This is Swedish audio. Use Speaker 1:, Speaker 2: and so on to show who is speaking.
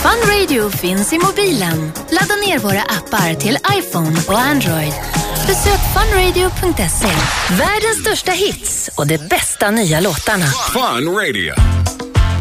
Speaker 1: Fun Radio finns i mobilen. Ladda ner våra appar till iPhone och Android. Besök funradio.se. Världens största hits och de bästa nya låtarna.
Speaker 2: Fun Radio.